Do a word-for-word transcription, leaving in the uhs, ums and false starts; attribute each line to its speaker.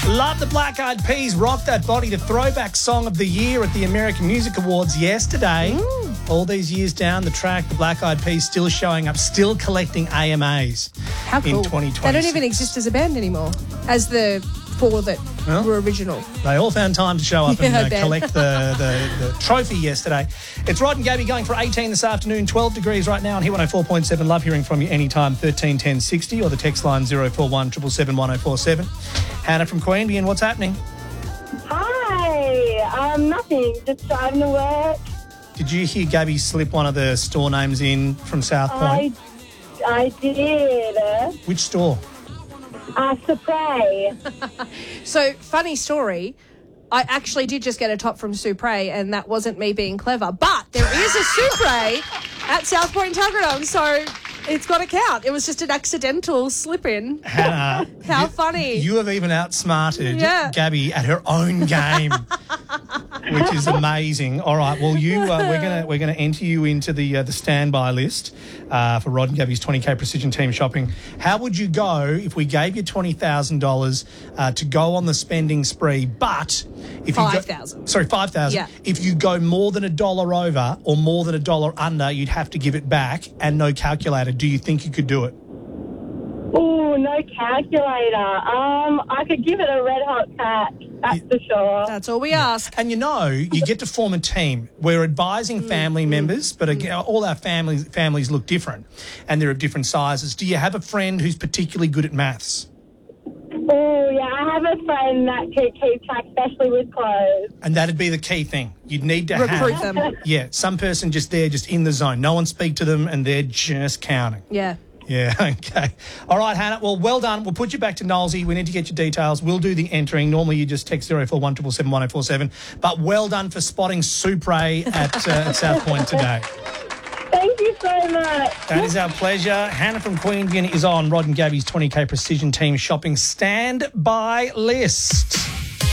Speaker 1: Love the Black Eyed Peas. Rock That Body, the throwback song of the year at the American Music Awards yesterday. Mm. All these years down the track, the Black Eyed Peas still showing up, still collecting A M As.
Speaker 2: How cool.
Speaker 1: In twenty twenty.
Speaker 2: They don't even exist as a band anymore, as the four that well, were original.
Speaker 1: They all found time to show up and
Speaker 2: yeah,
Speaker 1: uh, collect the, the, the trophy yesterday. It's Rod and Gabby going for eighteen this afternoon, twelve degrees right now on Hit one oh four point seven. Love hearing from you anytime, thirteen ten sixty, or the text line zero four one seven seven one oh four seven. Hannah from Queanbeyan, what's happening?
Speaker 3: Hi, um, nothing, just driving to work.
Speaker 1: Did you hear Gabby slip one of the store names in from South Point?
Speaker 3: I, I did.
Speaker 1: Which store?
Speaker 3: Uh, Supray.
Speaker 2: So, funny story, I actually did just get a top from Supray, and that wasn't me being clever. But there is a Supray at South Point Tuggeranong, so it's got to count. It was just an accidental slip-in.
Speaker 1: Hannah.
Speaker 2: How
Speaker 1: you,
Speaker 2: funny.
Speaker 1: You have even outsmarted
Speaker 2: yeah.
Speaker 1: Gabby at her own game, which is amazing. All right, well, you uh, we're gonna we're gonna enter you into the uh, the standby list uh, for Rod and Gabby's twenty K Precision Team Shopping. How would you go if we gave you twenty thousand uh, dollars to go on the spending spree, but if
Speaker 2: five
Speaker 1: you
Speaker 2: thousand,
Speaker 1: sorry, five thousand.
Speaker 2: Yeah.
Speaker 1: If you go more than a dollar over or more than a dollar under, you'd have to give it back and no calculator. Do you think you could do it?
Speaker 3: Oh, no calculator. Um, I could give it a red hot crack, that's yeah. for sure.
Speaker 2: That's all we ask.
Speaker 1: And you know, you get to form a team. We're advising family mm-hmm. members, but again, all our families families look different, and they're of different sizes. Do you have a friend who's particularly good at maths?
Speaker 3: Oh, yeah, I have a friend that can keep track, especially with clothes.
Speaker 1: And that'd be the key thing. You'd need to
Speaker 2: recruit
Speaker 1: have...
Speaker 2: them.
Speaker 1: Yeah, some person just there, just in the zone. No one speak to them, and they're just counting.
Speaker 2: Yeah.
Speaker 1: Yeah, okay. All right, Hannah, well, well done. We'll put you back to Knowlesy. We need to get your details. We'll do the entering. Normally you just text zero four one seven seven one oh four seven. But well done for spotting Supray at, uh, at South Point today.
Speaker 3: Thank you so much.
Speaker 1: That is our pleasure. Hannah from Queanbeyan is on Rod and Gabby's twenty K Precision Team Shopping Standby list.